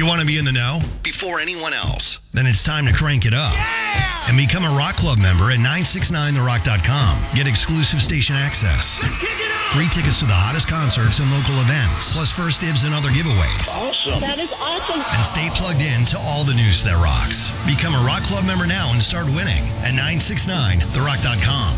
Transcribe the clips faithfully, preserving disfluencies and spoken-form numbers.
You want to be in the know before anyone else? Then it's time to crank it up. Yeah! And become a Rock Club member at nine six nine the rock dot com. Get exclusive station access. Let's kick it up! Free tickets to the hottest concerts and local events, plus first dibs and other giveaways. Awesome. That is awesome. And stay plugged in to all the news that rocks. Become a Rock Club member now and start winning at nine six nine the rock dot com.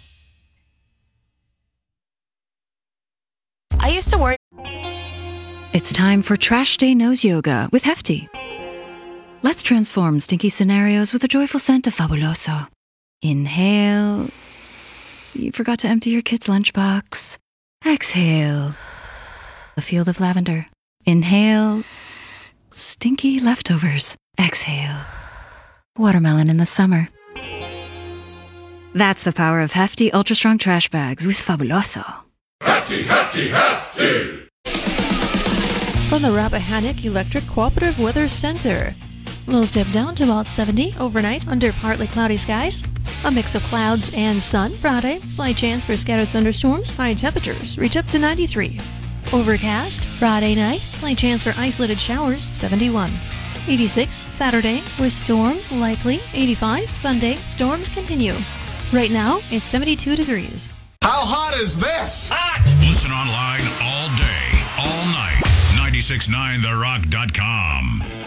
I used to worry. It's time for Trash Day Nose Yoga with Hefty. Let's transform stinky scenarios with a joyful scent of Fabuloso. Inhale. You forgot to empty your kid's lunchbox. Exhale. A field of lavender. Inhale. Stinky leftovers. Exhale. Watermelon in the summer. That's the power of Hefty Ultra Strong Trash Bags with Fabuloso. Hefty, hefty, hefty! From the Rappahannock Electric Cooperative Weather Center. Lows dip down to about seventy overnight under partly cloudy skies. A mix of clouds and sun Friday. Slight chance for scattered thunderstorms. High temperatures reach up to ninety-three. Overcast Friday night. Slight chance for isolated showers. seventy-one. eighty-six Saturday with storms likely. eighty-five Sunday. Storms continue. Right now it's seventy-two degrees. How hot is this? Hot! Listen online all day, all night. nine six nine the rock dot com.